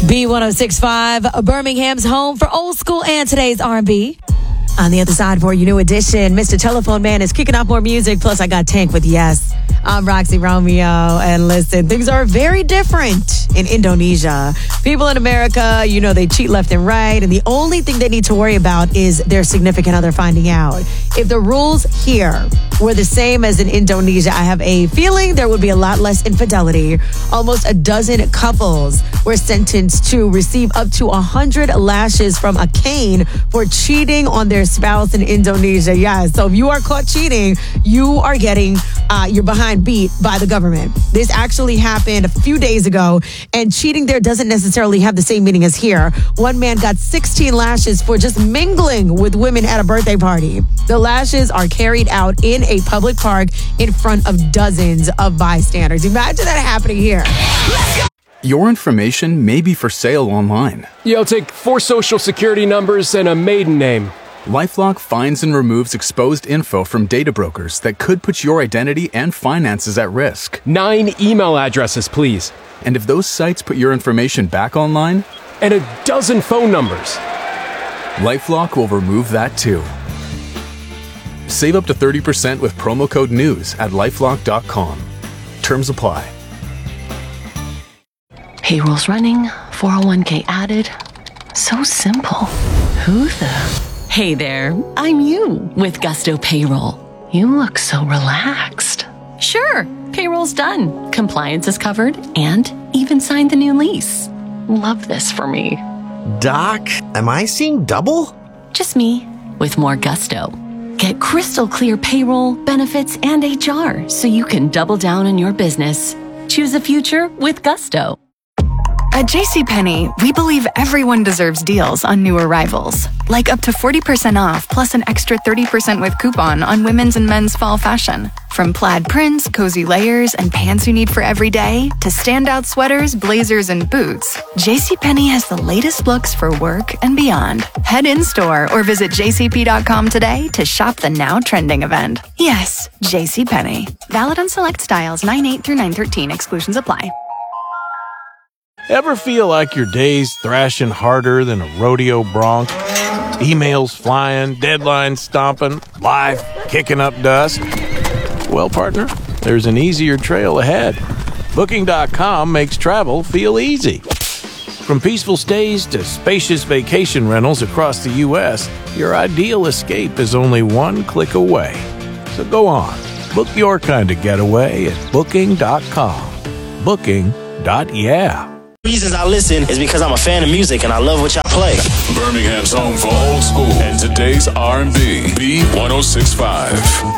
B1065, Birmingham's home for old school and today's R&B. On the other side for your new edition, Mr. Telephone Man is kicking off more music. Plus, I got Tank with Yes. I'm Roxy Romeo. And listen, things are very different in Indonesia. People in America, you know, they cheat left and right. And the only thing they need to worry about is their significant other finding out. If the rules here were the same as in Indonesia, I have a feeling there would be a lot less infidelity. Almost a dozen couples were sentenced to receive up to 100 lashes from a cane for cheating on their spouse in Indonesia. Yeah, so if you are caught cheating, you are getting your behind beat by the government. This actually happened a few days ago, and cheating there doesn't necessarily have the same meaning as here. One man got 16 lashes for just mingling with women at a birthday party. The lashes are carried out in a public park in front of dozens of bystanders. Imagine that happening here. Your information may be for sale online. Yo, take 4 social security numbers and a maiden name. LifeLock finds and removes exposed info from data brokers that could put your identity and finances at risk. 9 email addresses, please. And if those sites put your information back online? And a dozen phone numbers. LifeLock will remove that too. Save up to 30% with promo code NEWS at LifeLock.com. Terms apply. Payroll's running, 401k added. So simple. Who the... Hey there, I'm you with Gusto Payroll. You look so relaxed. Sure, payroll's done, compliance is covered, and even signed the new lease. Love this for me. Doc, am I seeing double? Just me, with more gusto. Get crystal clear payroll, benefits, and HR so you can double down on your business. Choose a future with Gusto. At JCPenney, we believe everyone deserves deals on new arrivals, like up to 40% off plus an extra 30% with coupon on women's and men's fall fashion. From plaid prints, cozy layers, and pants you need for every day, to standout sweaters, blazers, and boots, JCPenney has the latest looks for work and beyond. Head in-store or visit jcp.com today to shop the now trending event. Yes, JCPenney. Valid on select styles 9/8 through 9/13. Exclusions apply. Ever feel like your day's thrashing harder than a rodeo bronc? Emails flying, deadlines stomping, life kicking up dust? Well, partner, there's an easier trail ahead. Booking.com makes travel feel easy. From peaceful stays to spacious vacation rentals across the U.S., your ideal escape is only one click away. So go on, book your kind of getaway at Booking.com. Booking.yeah. Reasons I listen is because I'm a fan of music and I love what y'all play. Birmingham's home for old school and today's R&B. B1065.